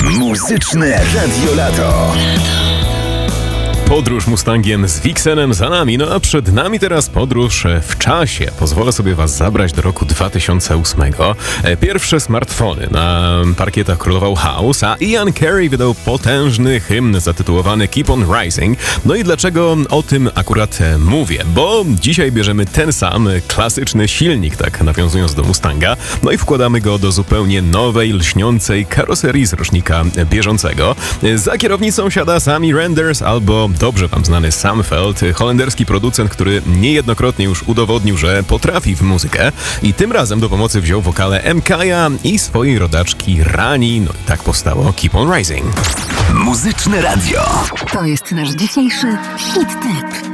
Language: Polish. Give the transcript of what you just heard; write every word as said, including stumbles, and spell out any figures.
Muzyczne Radio Lato. Podróż Mustangiem z Vixenem za nami, no a przed nami teraz podróż w czasie. Pozwolę sobie was zabrać do roku dwa tysiące ósmego. Pierwsze smartfony na parkietach królował house, a Ian Carey wydał potężny hymn zatytułowany Keep on Rising. No i dlaczego o tym akurat mówię? Bo dzisiaj bierzemy ten sam klasyczny silnik, tak nawiązując do Mustanga, no i wkładamy go do zupełnie nowej, lśniącej karoserii z rocznika bieżącego. Za kierownicą siada Sammy Renders albo dobrze wam znany Sam Feld, holenderski producent, który niejednokrotnie już udowodnił, że potrafi w muzykę i tym razem do pomocy wziął wokale M K i swojej rodaczki Rani, no i tak powstało Keep on Rising. Muzyczne Radio. To jest nasz dzisiejszy hit tip.